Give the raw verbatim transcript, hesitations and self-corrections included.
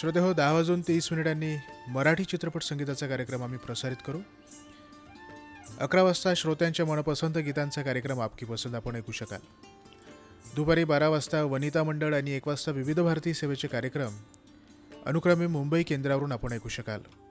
श्रोतेहो, दहा वाजून तीस मिनिटांनी मराठी चित्रपट संगीताचा कार्यक्रम आम्ही प्रसारित करू. अकरा वाजता श्रोत्यांच्या मनपसंत गीतांचा कार्यक्रम आपकी पसंत आपण ऐकू शकाल. दुपारी बारा वाजता वनिता मंडळ आणि एक वाजता विविध भारती सेवेचे कार्यक्रम अनुक्रमे मुंबई केंद्रावरून आपण ऐकू शकाल.